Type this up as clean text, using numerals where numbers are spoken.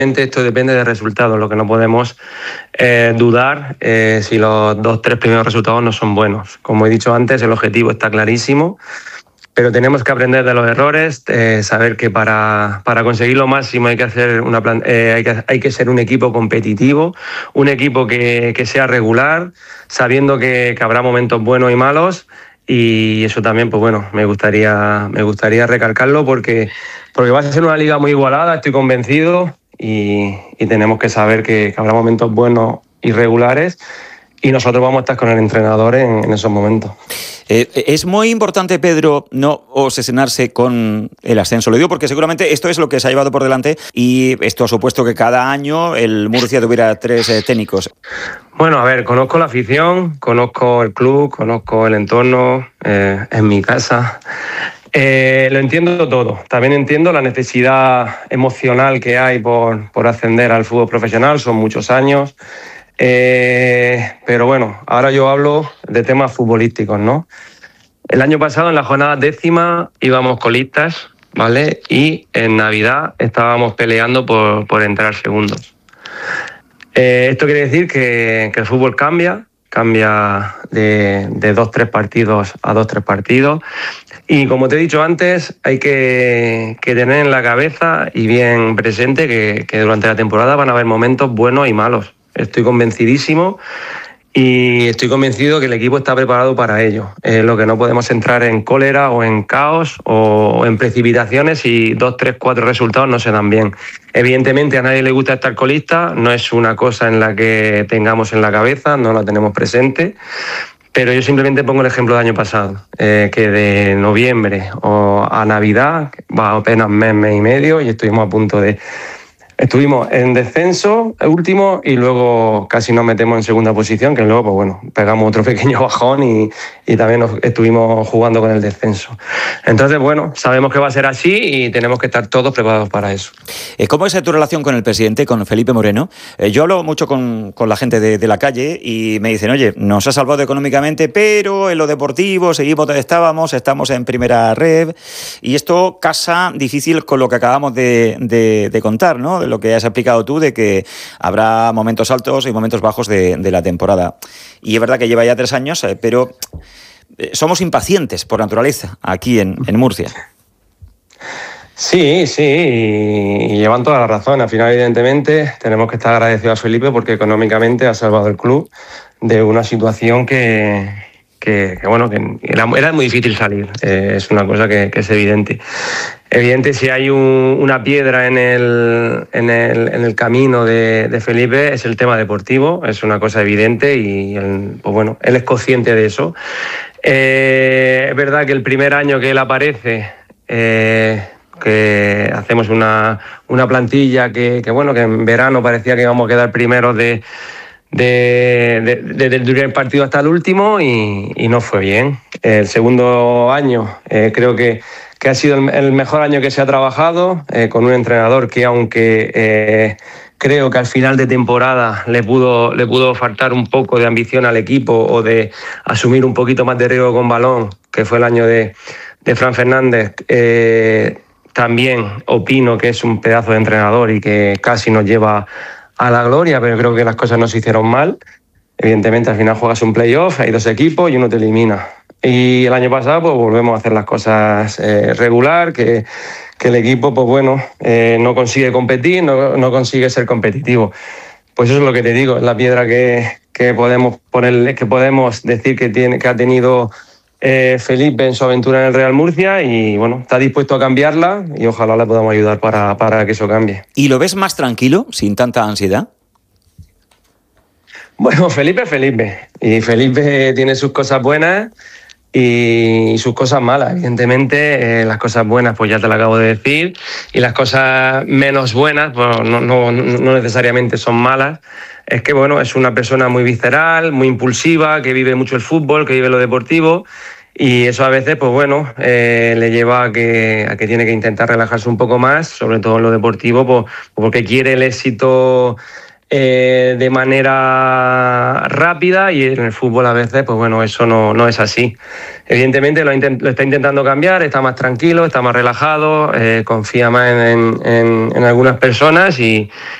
esto depende de resultados, lo que no podemos dudar si los 2-3 primeros resultados no son buenos. Como he dicho antes, el objetivo está clarísimo, pero tenemos que aprender de los errores, saber que para conseguir lo máximo hay que hacer hay que ser un equipo competitivo, un equipo que sea regular, sabiendo que habrá momentos buenos y malos. Y eso también, pues bueno, me gustaría recalcarlo porque va a ser una liga muy igualada, estoy convencido, y tenemos que saber que habrá momentos buenos y regulares, y nosotros vamos a estar con el entrenador en esos momentos. Es muy importante, Pedro, no obsesionarse con el ascenso. Lo digo porque seguramente esto es lo que se ha llevado por delante, y esto ha supuesto que cada año el Murcia tuviera 3 técnicos. Bueno, a ver, conozco la afición, conozco el club, conozco el entorno, en mi casa. Lo entiendo todo. También entiendo la necesidad emocional que hay por ascender al fútbol profesional. Son muchos años. Pero bueno, ahora yo hablo de temas futbolísticos, ¿no? El año pasado, en la jornada 10ª, íbamos colistas, ¿vale? Y en Navidad estábamos peleando por entrar segundos. Esto quiere decir que el fútbol cambia de 2-3 partidos a 2-3 partidos. Y como te he dicho antes, hay que tener en la cabeza y bien presente que durante la temporada van a haber momentos buenos y malos. Estoy convencidísimo y estoy convencido que el equipo está preparado para ello. Lo que no podemos entrar en cólera o en caos o en precipitaciones si 2, 3, 4 resultados no se dan bien. Evidentemente a nadie le gusta estar colista, no es una cosa en la que tengamos en la cabeza, no la tenemos presente. Pero yo simplemente pongo el ejemplo del año pasado, que de noviembre a Navidad va apenas mes y medio, y estuvimos a punto de... Estuvimos en descenso último y luego casi nos metemos en segunda posición, que luego, pues bueno, pegamos otro pequeño bajón y también estuvimos jugando con el descenso. Entonces, bueno, sabemos que va a ser así y tenemos que estar todos preparados para eso. ¿Cómo es tu relación con el presidente, con Felipe Moreno? Yo hablo mucho con la gente de la calle y me dicen, oye, nos ha salvado económicamente, pero en lo deportivo seguimos donde estamos en primera red, y esto casa difícil con lo que acabamos de contar, ¿no? De lo que has explicado tú, de que habrá momentos altos y momentos bajos de la temporada. Y es verdad que lleva ya 3 años, pero somos impacientes por naturaleza aquí en Murcia. Sí, y llevan toda la razón. Al final, evidentemente, tenemos que estar agradecidos a Felipe porque económicamente ha salvado el club de una situación que era muy difícil salir. Es una cosa que es evidente. Evidente, si hay una piedra en el camino de Felipe, es el tema deportivo, es una cosa evidente y él es consciente de eso. Es verdad que el primer año que él aparece, que hacemos una plantilla que en verano parecía que íbamos a quedar primeros desde el primer partido hasta el último, y no fue bien. El segundo año creo que ha sido el mejor año que se ha trabajado, con un entrenador que, aunque creo que al final de temporada le pudo faltar un poco de ambición al equipo o de asumir un poquito más de riesgo con balón, que fue el año de Fran Fernández, también opino que es un pedazo de entrenador y que casi nos lleva a la gloria, pero creo que las cosas no se hicieron mal. Evidentemente, al final juegas un playoff, hay 2 equipos y uno te elimina. Y el año pasado pues volvemos a hacer las cosas regular, que el equipo no consigue competir, no consigue ser competitivo. Pues eso es lo que te digo, es la piedra que podemos ponerle, que podemos decir que ha tenido Felipe en su aventura en el Real Murcia, y está dispuesto a cambiarla y ojalá le podamos ayudar para que eso cambie. ¿Y lo ves más tranquilo, sin tanta ansiedad? Bueno, Felipe es Felipe, y Felipe tiene sus cosas buenas y sus cosas malas. Evidentemente, las cosas buenas pues ya te lo acabo de decir, y las cosas menos buenas pues no necesariamente son malas. Es que es una persona muy visceral, muy impulsiva, que vive mucho el fútbol, que vive lo deportivo, y eso a veces le lleva a que tiene que intentar relajarse un poco más, sobre todo en lo deportivo, porque quiere el éxito de manera rápida, y en el fútbol a veces, pues bueno, eso no es así. Evidentemente lo está intentando cambiar, está más tranquilo, está más relajado, confía más en algunas personas y